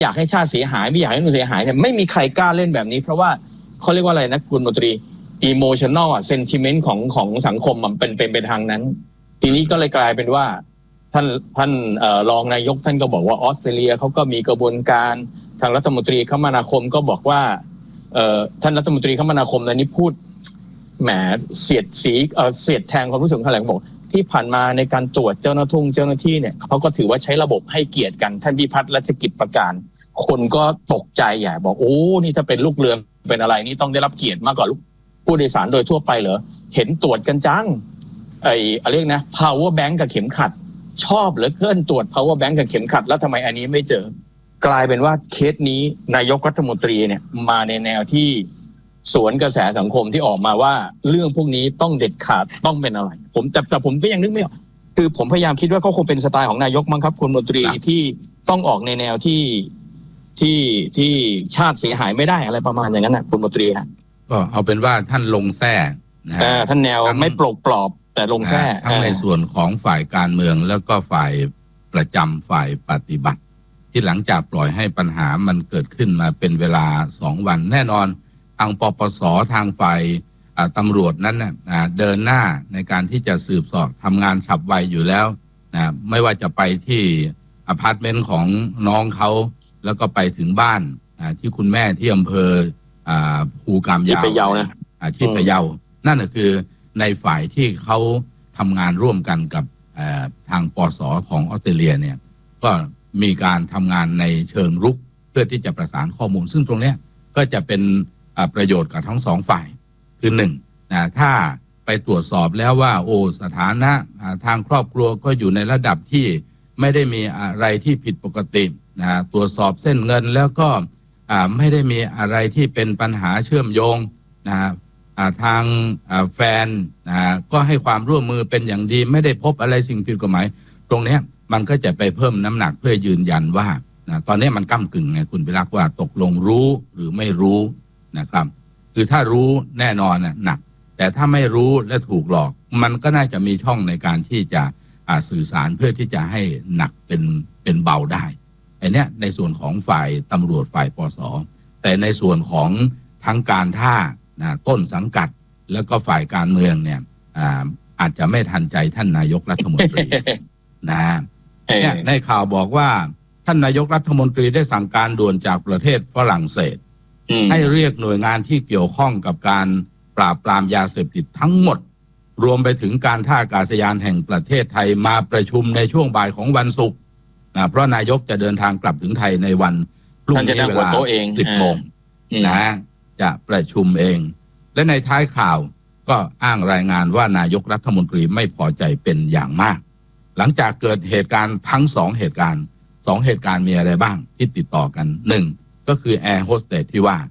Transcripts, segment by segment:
อยากให้ชาติเสียหายไม่อยากให้นู่นเสียหายเนี่ยไม่มีใครกล้าเล่นแบบนี้เพราะว่าเขาเรียกว่าอะไรนะคุณมนตรี emotional sentiment ของสังคมมันเป็นไปทางนั้นทีนี้ก็เลยกลายเป็นว่าท่านรองนายกท่านก็บอกว่าออสเตรเลียเขาก็มีกระบวนการทางรัฐมนตรีคมนาคมก็บอกว่าท่านรัฐมนตรีคมนาคมนั้นนี่พูดแหมเสียดแทงความรู้สึกของแถลงบอกที่ผ่านมาในการตรวจเจ้าหน้าที่เนี่ยเขาก็ถือว่าใช้ระบบให้เกียรติกันท่านพิพัฒน์รัชกิจประการคนก็ตกใจใหญ่บอกโอ้นี่ถ้าเป็นลูกเรือเป็นอะไรนี่ต้องได้รับเกียรติมากกว่าผู้โดยสารโดยทั่วไปเหรอเห็นตรวจกันจังเรียกนะ power bank กับเข็มขัดชอบเหลือเกินตรวจ power bank กับเข็มขัดแล้วทำไมอันนี้ไม่เจอกลายเป็นว่าเคสนี้นายกรัฐมนตรีเนี่ยมาในแนวที่สวนกระแสสังคมที่ออกมาว่าเรื่องพวกนี้ต้องเด็ดขาดต้องเป็นอะไรแต่ผมก็ยังนึกไม่ออกคือผมพยายามคิดว่าเขาคงเป็นสไตล์ของนายกมั้งครับคุณมนตรีที่ต้องออกในแนวที่ชาติเสียหายไม่ได้อะไรประมาณอย่างนั้นนะคุณมนตรีฮะก็เอาเป็นว่าท่านลงแท้นะท่านแนวไม่ปลกปลอบแต่ลงแท้ทั้งในส่วนของฝ่ายการเมืองแล้วก็ฝ่ายประจำฝ่ายปฏิบัติที่หลังจากปล่อยให้ปัญหามันเกิดขึ้นมาเป็นเวลา2 วันแน่นอนทางปปสทางฝ่ายตำรวจนั้นเดินหน้าในการที่จะสืบสอบทำงานฉับไวอยู่แล้วนะไม่ว่าจะไปที่อพาร์ตเมนต์ของน้องเขาแล้วก็ไปถึงบ้านที่คุณแม่ที่อำเภอภูกามยาวที่พะเยานั่นก็คือในฝ่ายที่เขาทำงานร่วมกันกับทางปสของออสเตรเลียเนี่ยก็มีการทำงานในเชิงรุกเพื่อที่จะประสานข้อมูลซึ่งตรงนี้ก็จะเป็นประโยชน์กับทั้ง2 ฝ่ายคือ1ถ้าไปตรวจสอบแล้วว่าสถานะทางครอบครัวก็อยู่ในระดับที่ไม่ได้มีอะไรที่ผิดปกติตรวจสอบเส้นเงินแล้วก็ไม่ได้มีอะไรที่เป็นปัญหาเชื่อมโยงทางแฟนก็ให้ความร่วมมือเป็นอย่างดีไม่ได้พบอะไรสิ่งผิดกฎหมายตรงนี้มันก็จะไปเพิ่มน้ำหนักเพื่อยืนยันว่าตอนนี้มันก้ำกึ่งไงคุณพิรักษ์ว่าตกลงรู้หรือไม่รู้นะครับคือถ้ารู้แน่นอนหนักแต่ถ้าไม่รู้และถูกหลอกมันก็น่าจะมีช่องในการที่จะสื่อสารเพื่อที่จะให้หนักเป็นเบาได้ไอ้นี้ในส่วนของฝ่ายตำรวจฝ่ายปสแต่ในส่วนของทั้งการท่าต้นสังกัดแล้วก็ฝ่ายการเมืองเนี่ยอาจจะไม่ทันใจท่านนายกรัฐมนตรีเนี่ยในข่าวบอกว่าท่านนายกรัฐมนตรีได้สั่งการด่วนจากประเทศฝรั่งเศสให้เรียกหน่วยงานที่เกี่ยวข้องกับการปราบปรามยาเสพติดทั้งหมดรวมไปถึงการท่าอากาศยานแห่งประเทศไทยมาประชุมในช่วงบ่ายของวันศุกร์เพราะนายกจะเดินทางกลับถึงไทยในวันพรุ่งนี้เวลา 10 โมงจะประชุมเองและในท้ายข่าวก็อ้างรายงานว่านายกรัฐมนตรีไม่พอใจเป็นอย่างมากหลังจากเกิดเหตุการณ์ทั้ง2 เหตุการณ์มีอะไรบ้างที่ติดต่อกัน1ก็คือแอร์โฮสเตสที่ว่า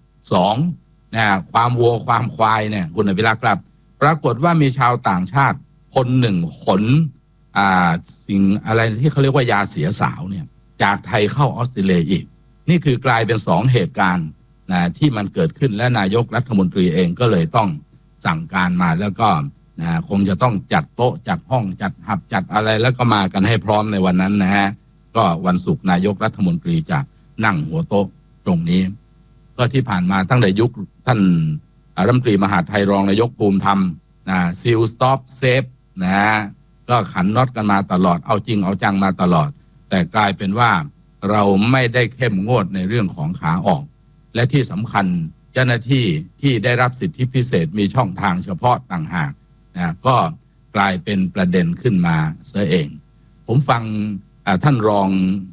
2ความวัวความควายเนี่ยคุณอภิรักษ์ครับปรากฏว่ามีชาวต่างชาติคน1ขนสิ่งอะไรที่เขาเรียกว่ายาเสียสาวเนี่ยจากไทยเข้าออสเตรเลียอีกนี่คือกลายเป็น2 เหตุการณ์ที่มันเกิดขึ้นและนายกรัฐมนตรีเองก็เลยต้องสั่งการมาแล้วก็คงจะต้องจัดโต๊ะจัดห้องจัดหับจัดอะไรแล้วก็มากันให้พร้อมในวันนั้นนะฮะก็วันศุกร์นายกรัฐมนตรีจะนั่งหัวโต๊ะตรงนี้ก็ที่ผ่านมาตั้งแต่ยุคท่านรัฐมนตรีมหาดไทยรองนายกภูมิธรรมซีลสต็อปเซฟก็ขันน็อตกันมาตลอดเอาจริงเอาจังมาตลอดแต่กลายเป็นว่าเราไม่ได้เข้มงวดในเรื่องของขาออกและที่สำคัญเจ้าหน้าที่ที่ได้รับสิทธิพิเศษมีช่องทางเฉพาะต่างหากก็กลายเป็นประเด็นขึ้นมาเสียเองผมฟังท่านรอง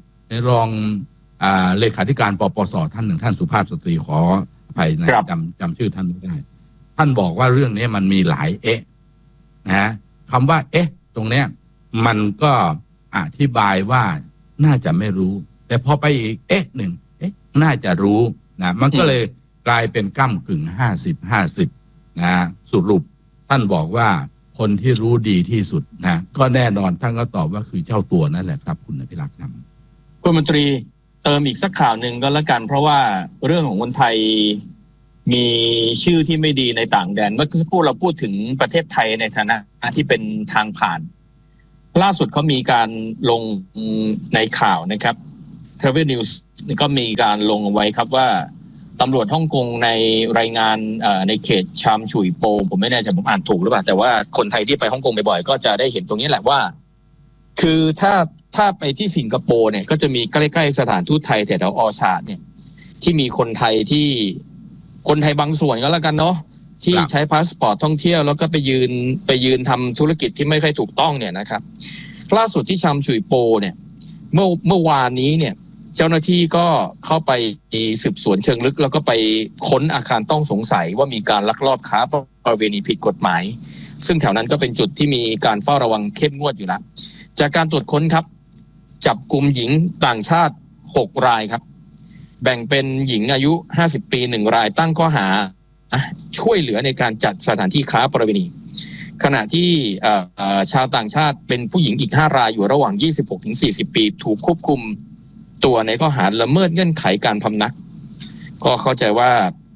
เลขาธิการปปสท่านหนึ่งท่านสุภาพสตรีขออภัยนะจำชื่อท่านไม่ได้ท่านบอกว่าเรื่องนี้มันมีหลายคำว่าตรงเนี้ยมันก็อธิบายว่าน่าจะไม่รู้แต่พอไปอีกหนึ่งน่าจะรู้มันก็เลยกลายเป็นก้ำกึ่ง50-50สรุปท่านบอกว่าคนที่รู้ดีที่สุดก็แน่นอนท่านก็ตอบว่าคือเจ้าตัวนั่นแหละครับคุณอภิรักษ์ครับคุณมนตรีเติมอีกสักข่าวหนึ่งก็แล้วกันเพราะว่าเรื่องของคนไทยมีชื่อที่ไม่ดีในต่างแดนเมื่อสักครู่เราพูดถึงประเทศไทยในฐานะที่เป็นทางผ่านล่าสุดเขามีการลงในข่าวนะครับ Travel News ก็มีการลงไว้ครับว่าตำรวจฮ่องกงในรายงานในเขตชามฉุยโปผมไม่แน่ใจผมอ่านถูกหรือเปล่าแต่ว่าคนไทยที่ไปฮ่องกงบ่อยๆก็จะได้เห็นตรงนี้แหละว่าคือถ้าไปที่สิงคโปร์เนี่ยก็จะมีใกล้ๆสถานทูตไทยแถวออชาร์ดเนี่ยที่มีคนไทยบางส่วนก็แล้วกันเนาะที่ใช้พาสปอร์ตท่องเที่ยวแล้วก็ไปยืนทำธุรกิจที่ไม่ค่อยถูกต้องเนี่ยนะครับล่าสุดที่ชามฉุยโปเนี่ยเมื่อวานนี้เนี่ยเจ้าหน้าที่ก็เข้าไปสืบสวนเชิงลึกแล้วก็ไปค้นอาคารต้องสงสัยว่ามีการลักลอบค้าประเวณีผิดกฎหมายซึ่งแถวนั้นก็เป็นจุดที่มีการเฝ้าระวังเข้มงวดอยู่แล้วจากการตรวจค้นครับจับกลุ่มหญิงต่างชาติ6รายครับแบ่งเป็นหญิงอายุ50ปี1รายตั้งข้อหาช่วยเหลือในการจัดสถานที่ค้าประเวณีขณะที่ชาวต่างชาติเป็นผู้หญิงอีก5รายอยู่ระหว่าง 26-40 ปีถูกควบคุมตัวในข้อหาละเมิดเงื่อนไขการพำนักก็เข้าใจว่า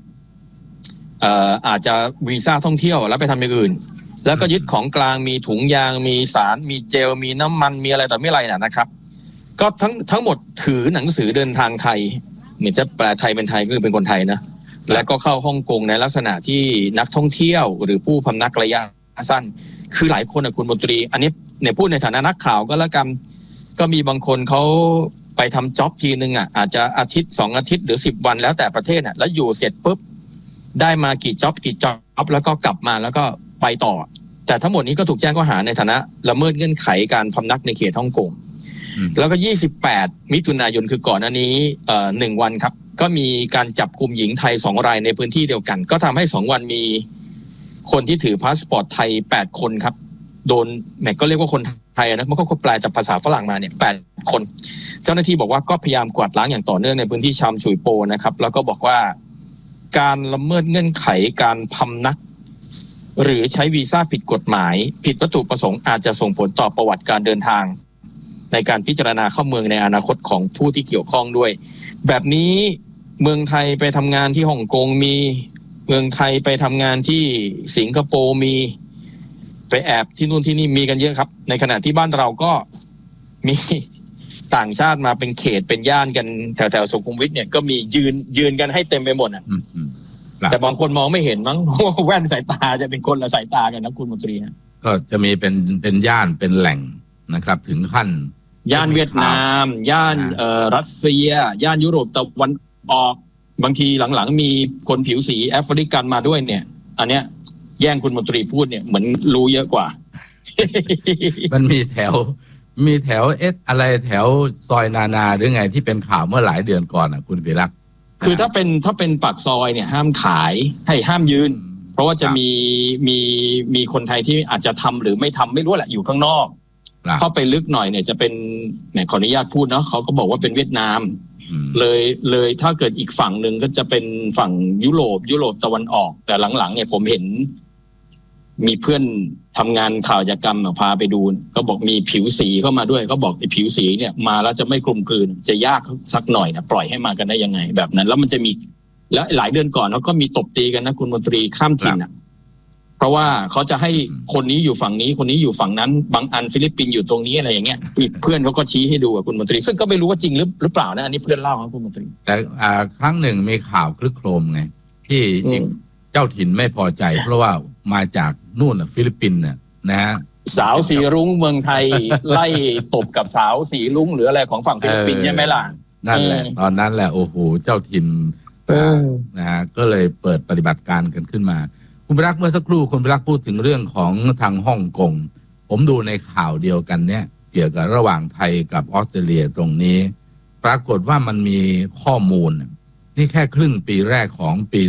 อาจจะวีซ่าท่องเที่ยวแล้วไปทำอย่างอื่นแล้วก็ยึดของกลางมีถุงยางมีสารมีเจลมีน้ำมันมีอะไรต่อไม่อะไรนะครับก็ทั้งหมดถือหนังสือเดินทางไทยเหมือนจะแปลไทยเป็นไทยก็คือเป็นคนไทยนะแล้วก็เข้าฮ่องกงในลักษณะที่นักท่องเที่ยวหรือผู้พำนักระยะสั้นคือหลายคนคุณมนตรีอันนี้เนี่ยพูดในฐานะนักข่าวก็แล้วกันก็มีบางคนเขาไปทำจ็อบทีนึงอาจจะอาทิตย์2อาทิตย์หรือ10วันแล้วแต่ประเทศแล้วอยู่เสร็จปุ๊บได้มากี่จ็อบแล้วก็กลับมาแล้วก็ไปต่อแต่ทั้งหมดนี้ก็ถูกแจ้งข้อหาในฐานะละเมิดเงื่อนไขการพำนักในเขตฮ่องกงแล้วก็28มิถุนายนคือก่อนหน้านี้1วันครับก็มีการจับกลุ่มหญิงไทย2รายในพื้นที่เดียวกันก็ทำให้2วันมีคนที่ถือพาสปอร์ตไทย8คนครับโดนแม็กก็เรียกว่าคนไทยนะมันก็แปลจากภาษาฝรั่งมาเนี่ย8คนเจ้าหน้าที่บอกว่าก็พยายามกวาดล้างอย่างต่อเนื่องในพื้นที่ชามฉุยโปนะครับแล้วก็บอกว่าการละเมิดเงื่อนไขการพำนักหรือใช้วีซ่าผิดกฎหมายผิดวัตถุประสงค์อาจจะส่งผลต่อประวัติการเดินทางในการพิจารณาเข้าเมืองในอนาคตของผู้ที่เกี่ยวข้องด้วยแบบนี้เมืองไทยไปทำงานที่ฮ่องกงมีเมืองไทยไปทำงานที่สิงคโปร์มีไปแอบที่นู่นที่นี่มีกันเยอะครับในขณะที่บ้านเราก็มีต่างชาติมาเป็นเขตเป็นย่านกันแถวสุขุมวิทเนี่ยก็มียืนกันให้เต็มไปหมดแต่บางคนมองไม่เห็นมั้งแว่นสายตาจะเป็นคนละสายตากันนะคุณมนตรีก็จะมีเป็นย่านเป็นแหล่งนะครับถึงขั้นย่านเวียดนามย่านรัสเซียย่านยุโรปตะวันออกบางทีหลังๆมีคนผิวสีแอฟริกันมาด้วยเนี่ยอันเนี้ยแย่งคุณมนตรีพูดเนี่ยเหมือนรู้เยอะกว่ามันมีแถวอะไรแถวซอยนาหรือไงที่เป็นข่าวเมื่อหลายเดือนก่อนคุณพิรักษ์คือถ้าเป็นปากซอยเนี่ยห้ามขายให้ห้ามยืนเพราะว่าจะมีคนไทยที่อาจจะทำหรือไม่ทำไม่รู้แหละอยู่ข้างนอกเข้าไปลึกหน่อยเนี่ยจะเป็นเนี่ยขออนุญาตพูดเนาะเขาก็บอกว่าเป็นเวียดนามเลยถ้าเกิดอีกฝั่งหนึ่งก็จะเป็นฝั่งยุโรปตะวันออกแต่หลังๆเนี่ยผมเห็นมีเพื่อนทำงานข่าวอาชญากรรมพาไปดูก็บอกมีผิวสีเข้ามาด้วยก็บอกไอ้ผิวสีเนี่ยมาแล้วจะไม่กลมกลืนจะยากสักหน่อยนะปล่อยให้มากันได้ยังไงแบบนั้นแล้วมันจะมีแล้วหลายเดือนก่อนเขาก็มีตบตีกันนะคุณมนตรีข้ามถิ่นเพราะว่าเขาจะให้คนนี้อยู่ฝั่งนี้คนนี้อยู่ฝั่งนั้นบางอันฟิลิปปินส์อยู่ตรงนี้อะไรอย่างเงี้ยเพื่อนเขาก็ชี้ให้ดูคุณมนตรีซึ่งก็ไม่รู้ว่าจริงหรือเปล่านะอันนี้เพื่อนเล่าครับคุณมนตรีแต่ครั้งหนึ่งมีข่าวคลึกโครมไงที่เจ้าถิ่นไม่พอใจเพราะว่ามาจากนู่นฟิลิปปินส์นะฮะสาวสีรุ้งเมืองไทยไล่ตบกับสาวสีรุ้งหรืออะไรของฝั่งฟิลิปปินส์ใช่ไหมล่ะนั่นแหละตอนนั้นแหละโอ้โหเจ้าถิ่นนะฮะก็เลยเปิดปฏิบัติการกันขึ้นมาคุณพิรักษ์เมื่อสักครู่คุณพิรักษ์พูดถึงเรื่องของทางฮ่องกงผมดูในข่าวเดียวกันเนี่ยเกี่ยวกับระหว่างไทยกับออสเตรเลียตรงนี้ปรากฏว่ามันมีข้อมูลนี่แค่ครึ่งปีแรกของปี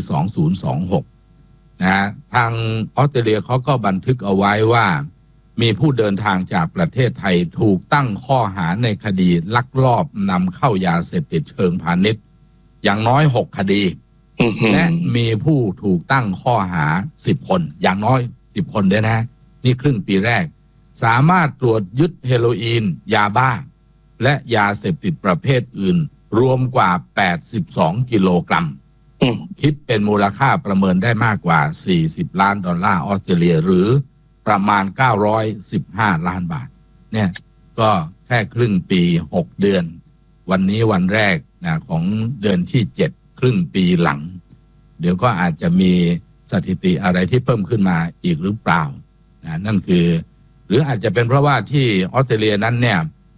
2026นะทางออสเตรเลียเขาก็บันทึกเอาไว้ว่ามีผู้เดินทางจากประเทศไทยถูกตั้งข้อหาในคดีลักลอบนำเข้ายาเสพติดเชิงพาณิชย์อย่างน้อย6คดีและมีผู้ถูกตั้งข้อหา10คนอย่างน้อย10คนด้วยนะนี่ครึ่งปีแรกสามารถตรวจยึดเฮโรอีนยาบ้าและยาเสพติดประเภทอื่นรวมกว่า82กิโลกรัมคิดเป็นมูลค่าประเมินได้มากกว่า$40 ล้านออสเตรเลียหรือประมาณ915 ล้านบาทเนี่ยก็แค่ครึ่งปี6เดือนวันนี้วันแรกนะของเดือนที่7ครึ่งปีหลังเดี๋ยวก็อาจจะมีสถิติอะไรที่เพิ่มขึ้นมาอีกหรือเปล่านะนั่นคือหรืออาจจะเป็นเพราะว่าที่ออสเตรเลียนั้นเนี่ย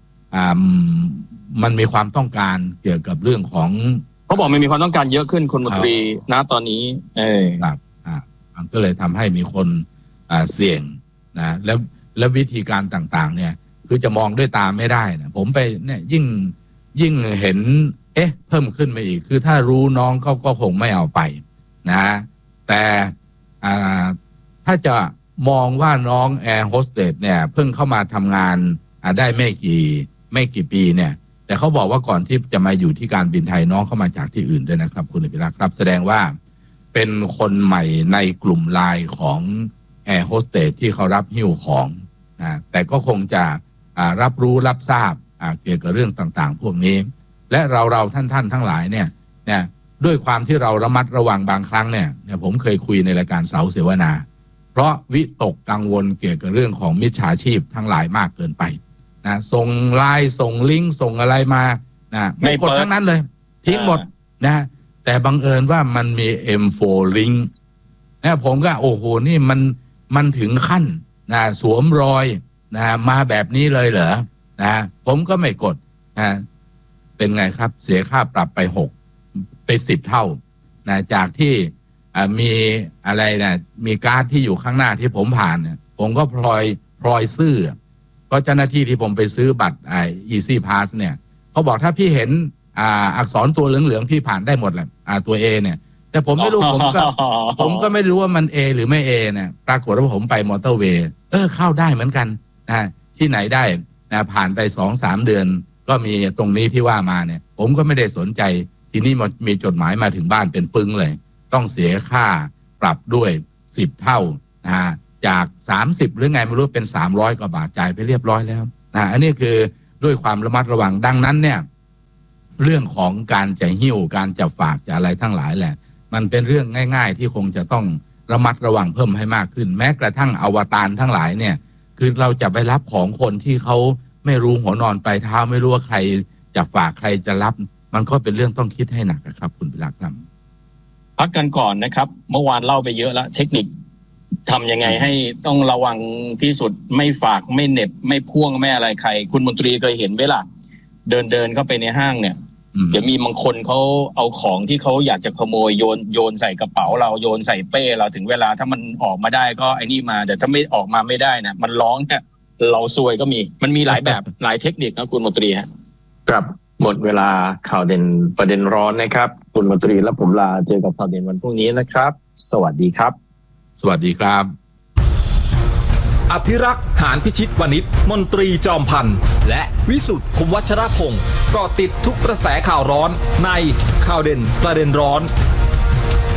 มันมีความต้องการเกี่ยวกับเรื่องของเขาบอกมันมีความต้องการเยอะขึ้นคุณมนตรีณตอนนี้ครับมันก็เลยทำให้มีคนเสี่ยงนะแล้ววิธีการต่างๆเนี่ยคือจะมองด้วยตาไม่ได้นะผมไปเนี่ยยิ่งเห็นเพิ่มขึ้นมาอีกคือถ้ารู้น้องเขาก็คงไม่เอาไปนะแต่ถ้าจะมองว่าน้องแอร์โฮสเตสเนี่ยเพิ่งเข้ามาทำงานได้ไม่กี่ปีเนี่ยแต่เขาบอกว่าก่อนที่จะมาอยู่ที่การบินไทยน้องเข้ามาจากที่อื่นด้วยนะครับคุณอภิรักษ์ครับแสดงว่าเป็นคนใหม่ในกลุ่มไลน์ของแอร์โฮสเตสที่เขารับหิ้วของนะแต่ก็คงจะรับรู้รับทราบเกี่ยวกับเรื่องต่างๆพวกนี้และเราท่านทั้งหลายเนี่ยด้วยความที่เราระมัดระวังบางครั้งเนี่ยผมเคยคุยในรายการเสาเสวนาเพราะวิตกกังวลเกี่ยวกับเรื่องของมิจฉาชีพทั้งหลายมากเกินไปนะส่งไลน์ส่งลิงก์ส่งอะไรมานะไม่กดทั้งนั้นเลยทิ้งหมดนะแต่บังเอิญว่ามันมี M4 ลิงก์นะผมก็โอ้โหนี่มันถึงขั้นนะสวมรอยนะมาแบบนี้เลยเหรอนะผมก็ไม่กดนะเป็นไงครับเสียค่าปรับไป10 เท่านะจากที่มีอะไรนะมีการ์ดที่อยู่ข้างหน้าที่ผมผ่านเนี่ยผมก็พลอยซื้อเพราะเจ้าหน้าที่ที่ผมไปซื้อบัตรEasy Pass เนี่ยเขาบอกถ้าพี่เห็นอักษรตัวเหลืองๆพี่ผ่านได้หมดแหละตัว A เนี่ยแต่ผมไม่รู้ ผมก็ไม่รู้ว่ามัน A หรือไม่ A เนี่ยปรากฏว่าผมไปมอเตอร์เวย์เข้าได้เหมือนกันนะที่ไหนได้นะผ่านไป 2-3 เดือนก็มีตรงนี้ที่ว่ามาเนี่ยผมก็ไม่ได้สนใจทีนี้มีจดหมายมาถึงบ้านเป็นปึ้งเลยต้องเสียค่าปรับด้วย10 เท่านะจาก30หรือไงไม่รู้เป็น300 กว่าบาทจ่ายไปเรียบร้อยแล้วนะอันนี้คือด้วยความระมัดระวังดังนั้นเนี่ยเรื่องของการจะหิ้วการจะฝากจะอะไรทั้งหลายแหละมันเป็นเรื่องง่ายๆที่คงจะต้องระมัดระวังเพิ่มให้มากขึ้นแม้กระทั่งอวตารทั้งหลายเนี่ยคือเราจะไปรับของคนที่เขาไม่รู้หัวนอนปลายเท้าไม่รู้ว่าใครจะฝากใครจะรับมันก็เป็นเรื่องต้องคิดให้หนักครับคุณพิรักษ์ครับพักกันก่อนนะครับเมื่อวานเล่าไปเยอะแล้วเทคนิคทำยังไงให้ต้องระวังที่สุดไม่ฝากไม่เหน็บไม่พ่วงไม่อะไรใครคุณมนตรีเคยเห็นไหมล่ะเดินเข้าไปในห้างเนี่ยจะมีบางคนเขาเอาของที่เขาอยากจะขโมยโยนใส่กระเป๋าเราโยนใส่เป้เราถึงเวลาถ้ามันออกมาได้ก็ไอ้นี่มาแต่ถ้าไม่ออกมาไม่ได้นะมันร้องเนี่ยเราซวยก็มันมีหลายแบบหลายเทคนิคนะคุณมนตรีฮะครับหมดเวลาข่าวเด่นประเด็นร้อนนะครับคุณมนตรีและผมลาเจอกับข่าวเด่นวันพรุ่งนี้นะครับสวัสดีครับสวัสดีครับอภิรักษ์หานพิชิตวณิชมนตรีจอมพันธ์และวิสุทธิ์คมวัชรพงศ์ก็ติดทุกกระแสข่าวร้อนในข่าวเด่นประเด็นร้อน